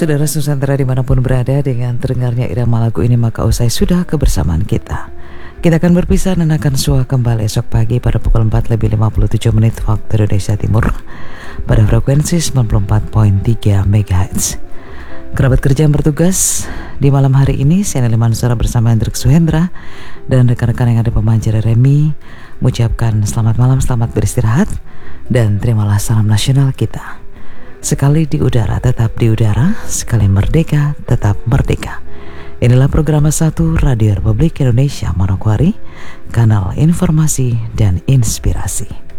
Saudara Nusantara dimanapun berada, dengan terdengarnya irama lagu ini maka usai sudah kebersamaan kita. Kita akan berpisah dan akan sua kembali esok pagi pada pukul 4:57 waktu Indonesia Timur pada frekuensi 94.3 MHz. Kerabat kerja yang bertugas di malam hari ini, saya Nelly Mansura bersama Hendrik Suhendra dan rekan-rekan yang ada pemancar Remi mengucapkan selamat malam, selamat beristirahat, dan terimalah salam nasional kita. Sekali di udara tetap di udara, sekali merdeka tetap merdeka. Inilah program 1 Radio Republik Indonesia Manokwari, kanal informasi dan inspirasi.